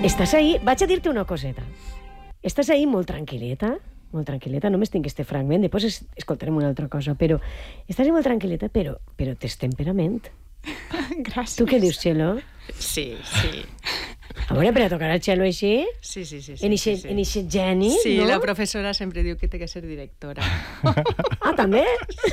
Estàs ahí, vaig a dir-te una coseta. Estàs ahí molt tranquil·leta, només tinc este fragment, després escoltarem una altra cosa, però estàs molt tranquil·leta, però tens temperament. Gràcies. Tu què dius, Txelo? Sí. A veure, per a tocar el cello així? Sí. En eixe geni, sí, no? La professora sempre diu que té que ser directora. Ah, també?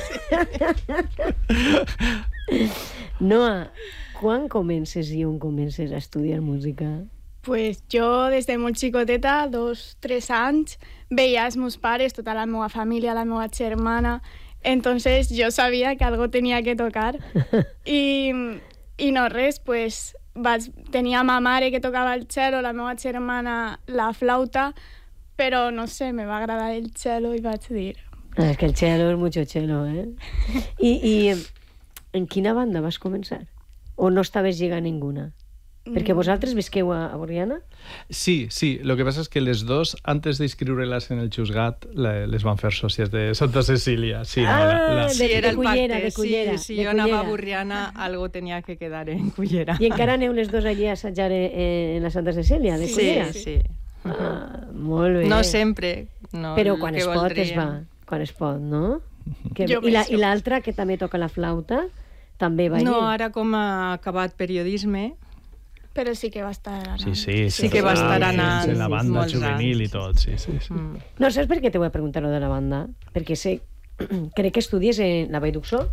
Noa, quan comences i on comences a estudiar música? Pues jo, des de molt xicoteta, 2-3 anys, veia els meus pares, tota la meva família, la meva germana. Entonces yo sabía que algo tenía que tocar. Y no res, pues tenia ma mare que tocava el cello, la meva germana la flauta, però no sé, me va agradar el cello i vaig dir... És que el cello és mucho cello, eh? I en quina banda vas començar? O no estaves llegant ninguna? Perquè vosaltres visqueu a Borriana? Sí. Lo que pasa es que les dos, antes de inscriure-las en el Xusgat, les van fer sòcies de Santa Cecília. Sí, de Cullera. Si jo anava a Borriana, algo tenia que quedar en Cullera. I encara aneu les dos allí a assajar en la Santa Cecília, de Cullera? Sí. Molt bé. No sempre. No, però quan es pot es va. Quan es pot, no? I l'altra, que també toca la flauta, també va allí? No, ara com ha acabat periodisme... Però sí que va estar anant. Sí que va estar anant. En la banda juvenil i tot, sí. No, saps per què te vull preguntar lo de la banda? Perquè crec que estudies en la Vall d'Uxó.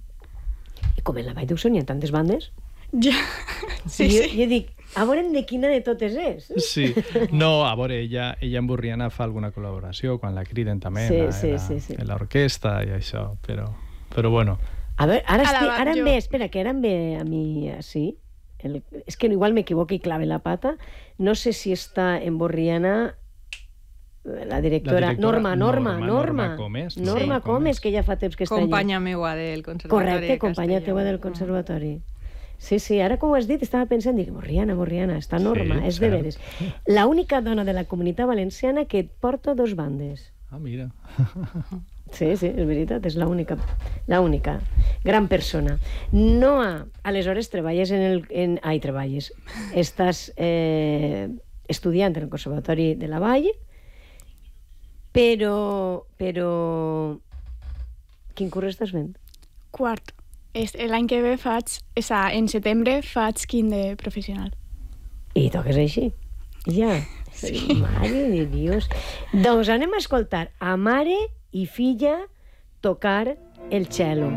I com en la Vall d'Uxó n'hi ha tantes bandes. Ja, sí. Jo dic, a veure de quina de totes és. Sí, no, a veure, ella en Borriana fa alguna col·laboració, quan la criden també en l'orquestra i això, però bueno. A veure, ara em ve, espera, que ara em ve a mi així. És que igual m'equivoco i clave la pata. No sé si està en Borriana la directora Norma Comes, que ja fa temps que està allà. Companya meua del Conservatori. Correcte, companya teua del Conservatori. Sí, ara com ho has dit estava pensant, dic, Borriana, està Norma, és de veres. L'única dona de la Comunitat Valenciana que porta 2 bandes. Ah, mira. Sí, és veritat, és l'única. Gran persona. Noa, aleshores treballes estàs estudiant en el Conservatori de la Vall, però quin curs estàs fent? Quart. L'any que ve en setembre faig quinze professional. I toques així? Ja. Mare de Dios. Doncs anem a escoltar a mare i filla tocar el cello.